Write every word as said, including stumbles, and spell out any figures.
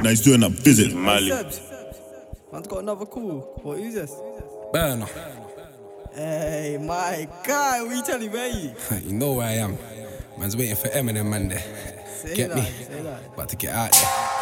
Now he's doing a visit. Mali. Sebs, man's got another call. What, who's this? Burner. Hey, my guy, what you telling me, where are you? You know where I am. Man's waiting for Eminem, man. There. Say Get that, me. say that. About to get out there.